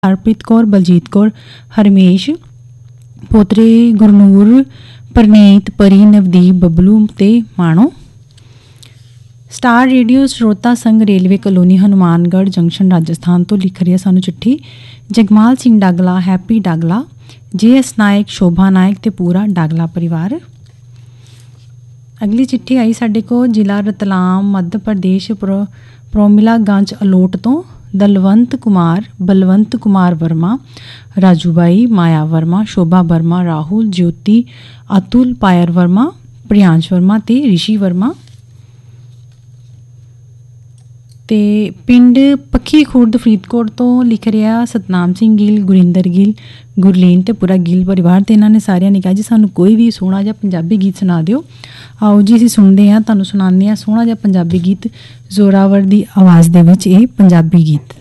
ਹਰਪ੍ਰੀਤ ਕੌਰ, ਬਲਜੀਤ ਕੌਰ, ਹਰਮੇਸ਼, ਪੋਤਰੇ ਗੁਰਨੂਰ, ਪ੍ਰਨੀਤ, ਪਰੀ, ਨਵਦੀਪ, ਬੱਬਲੂ ਤੇ ਮਾਣੋ। Star radio ਸਰੋਤਾ ਸੰਘ railway colony Hanumangarh junction Rajasthan ਤੋਂ ਲਿਖ ਰਿਹਾ ਸਾਨੂੰ ਚਿੱਠੀ ਜਗਮਾਲ ਸਿੰਘ ਡਾਗਲਾ, ਹੈਪੀ ਡਾਗਲਾ, JS ਨਾਇਕ, ਸ਼ੋਭਾ ਨਾਇਕ ਤੇ ਪੂਰਾ ਡਾਗਲਾ ਪਰਿਵਾਰ। ਅਗਲੀ ਚਿੱਠੀ ਆਈ ਸਾਡੇ ਕੋਲ ਜ਼ਿਲ੍ਹਾ ਰਤਲਾਮ ਮੱਧ ਪ੍ਰਦੇਸ਼ ਪ੍ਰੋਮਿਲਾ ਗੰਜ ਅਲੋਟ ਤੋਂ ਦਲਵੰਤ ਕੁਮਾਰ, ਬਲਵੰਤ ਕੁਮਾਰ ਵਰਮਾ, ਰਾਜੂ ਬਾਈ, ਮਾਇਆ ਵਰਮਾ, ਸ਼ੋਭਾ ਵਰਮਾ, ਰਾਹੁਲ, ਜੋਤੀ, ਅਤੁਲ, ਪਾਇਰ ਵਰਮਾ, ਪ੍ਰਿਆੰਸ਼ ਵਰਮਾ ਤੇ ਰਿਸ਼ੀ ਵਰਮਾ। ਤੇ ਪਿੰਡ ਪੱਖੀ ਖੁਰਦ ਫਰੀਦਕੋਟ ਤੋਂ ਲਿਖ ਰਿਹਾ ਸਤਨਾਮ ਸਿੰਘ ਗਿੱਲ, ਗੁਰਿੰਦਰ ਗਿੱਲ, ਗੁਰਲੀਨ ਤੇ ਪੂਰਾ ਗਿੱਲ ਪਰਿਵਾਰ। ਤੇ ਇਹਨਾਂ ਨੇ ਸਾਰਿਆਂ ਨੇ ਕਿਹਾ ਜੀ ਸਾਨੂੰ ਕੋਈ ਵੀ ਸੋਹਣਾ ਜਿਹਾ ਪੰਜਾਬੀ ਗੀਤ ਸੁਣਾ ਦਿਓ। ਆਓ ਜੀ ਅਸੀਂ ਸੁਣਦੇ ਹਾਂ, ਤੁਹਾਨੂੰ ਸੁਣਾਉਂਦੇ ਹਾਂ ਸੋਹਣਾ ਜਿਹਾ ਪੰਜਾਬੀ ਗੀਤ ਜ਼ੋਰਾਵਰ ਦੀ ਆਵਾਜ਼ ਦੇ ਵਿੱਚ ਇਹ ਪੰਜਾਬੀ ਗੀਤ।